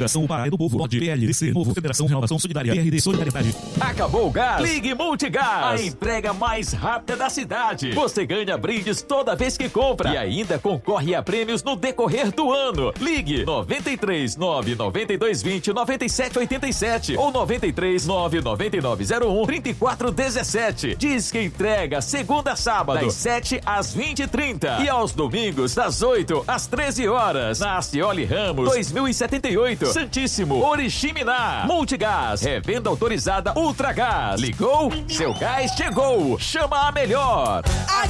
Federação Paraná do Povo, POD, PLDC, Novo, Federação Renovação Solidária, PRD Solidariedade. Acabou o gás? Ligue Multigás, a entrega mais rápida da cidade. Você ganha brindes toda vez que compra e ainda concorre a prêmios no decorrer do ano. Ligue 93 992 20 97 87 ou 93 99901 3417. Diz que entrega segunda a sábado, das 7 às 20h30 e aos domingos, das 8 às 13 horas. Na Acioli Ramos, 2078, Santíssimo, Oriximiná. Multigás, revenda autorizada Ultragás. Ligou? Seu gás chegou. Chama a melhor.